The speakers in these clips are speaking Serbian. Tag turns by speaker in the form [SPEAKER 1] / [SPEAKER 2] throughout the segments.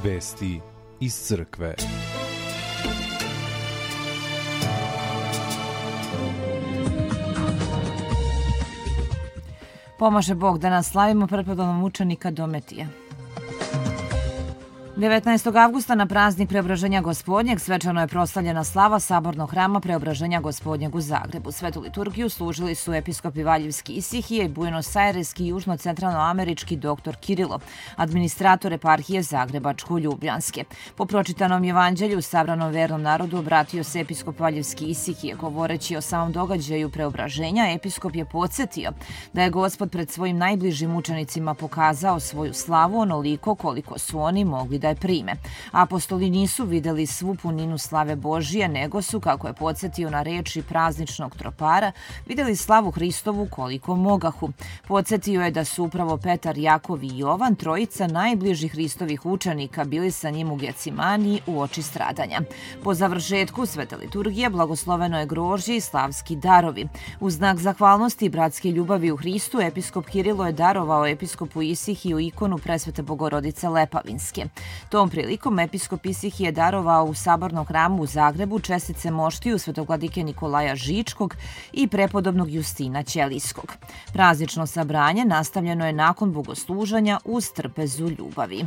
[SPEAKER 1] Vesti iz crkve.
[SPEAKER 2] Pomaže Bog da nas slavimo prepodobnog mučenika Dometija. 19. avgusta na praznik Preobraženja Gospodnjeg svečano je proslavljena slava Sabornog hrama Preobraženja Gospodnjeg u Zagrebu. Svetu liturgiju služili su episkopi Valjevski Isihije i Buenos Aireski južno-centralnoamerički dr. Kirilo, administrator eparhije Zagrebačko-Ljubljanske. Po pročitanom evanđelju sabranom vernom narodu obratio se episkop Valjevski Isihije. Govoreći o samom događaju preobraženja, episkop je podsjetio da je Gospod pred svojim najbližim učenicima pokazao svoju slavu onoliko koliko su oni mogli da je prime. Apostoli nisu videli svu puninu slave Božije, nego su, kako je podsjetio na reči prazničnog tropara, videli slavu Hristovu koliko mogahu. Podsjetio je da su upravo Petar, Jakov i Jovan, trojica najbližih Hristovih učenika, bili sa njim u Gecimaniji uoči stradanja. Po završetku svete liturgije blagosloveno je grožđe i slavski darovi. U znak zahvalnosti i bratske ljubavi u Hristu, episkop Kirilo je darovao episkopu Isihiju ikonu Presvete Bogorodice Lepavinske. Tom prilikom episkop Isihije je darovao u Sabornom hramu u Zagrebu čestice moštiju svetogladike Nikolaja Žičkog i prepodobnog Justina Ćelijskog. Praznično sabranje nastavljeno je nakon bogosluženja uz trpezu ljubavi.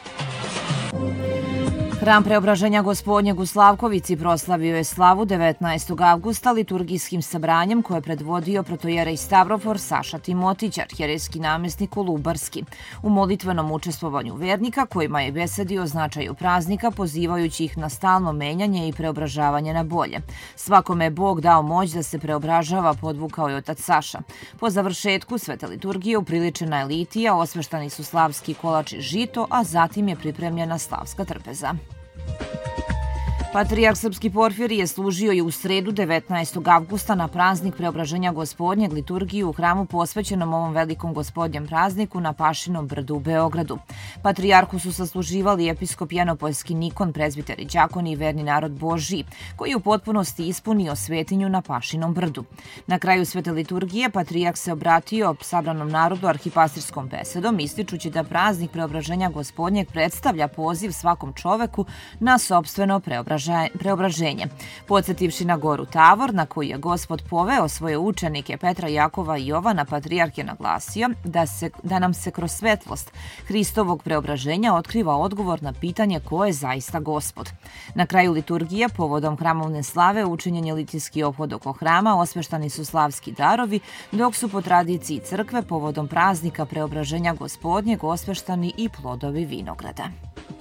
[SPEAKER 2] Hram Preobraženja Gospodnjeg u Slavkovici proslavio je slavu 19. avgusta liturgijskim sabranjem koje je predvodio protojerej Stavrofor Saša Timotić, arhijerejski namjesnik Kolubarski. U molitvenom učestvovanju vernika kojima je besedio o značaju praznika, pozivajući ih na stalno menjanje i preobražavanje na bolje. Svakome je Bog dao moć da se preobražava, podvukao je otac Saša. Po završetku svete liturgije upriličena je litija, osveštani su slavski kolač i žito, a zatim je pripremljena slavska trpeza. Patrijarh Srpski Porfirije služio je u sredu 19. avgusta na praznik Preobraženja Gospodnjeg liturgiju u hramu posvećenom ovom velikom gospodnjem prazniku na Pašinom brdu u Beogradu. Patrijarhu su sasluživali episkop Janopoljski Nikon, prezbiter i đakon i verni narod Božji, koji je u potpunosti ispunio svetinju na Pašinom brdu. Na kraju svete liturgije patrijarh se obratio sabranom narodu arhipastirskom besedom, ističući da praznik Preobraženja Gospodnjeg predstavlja poziv svakom čoveku na sopstveno preobraženje. Podsjetivši na goru Tavor, na koju je Gospod poveo svoje učenike Petra, Jakova i Jovana, patrijarh je naglasio da nam se kroz svetlost Hristovog preobraženja otkriva odgovor na pitanje ko je zaista Gospod. Na kraju liturgije, povodom hramovne slave, učinjen je litijski obhod oko hrama, osveštani su slavski darovi, dok su po tradiciji crkve povodom praznika Preobraženja Gospodnjeg osveštani i plodovi vinograda.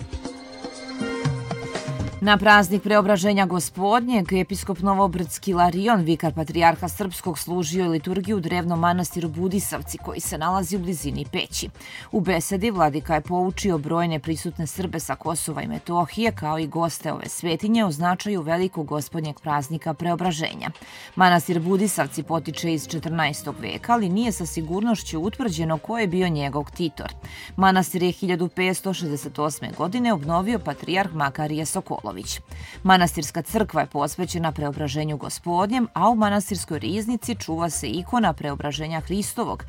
[SPEAKER 2] Na praznik Preobraženja Gospodnjeg, episkop Novobrdski Ilarion, vikar patrijarha Srpskog, služio je liturgiju u drevnom manastiru Budisavci, koji se nalazi u blizini Peći. U besedi vladika je poučio brojne prisutne Srbe sa Kosova i Metohije, kao i goste ove svetinje, o značaju velikog gospodnjeg praznika Preobraženja. Manastir Budisavci potiče iz 14. veka, ali nije sa sigurnošću utvrđeno ko je bio njegov ktitor. Manastir je 1568. godine obnovio patrijarh Makarije Sokolović. Manastirska crkva je posvećena Preobraženju Gospodnjem, a u manastirskoj riznici čuva se ikona Preobraženja Hristovog,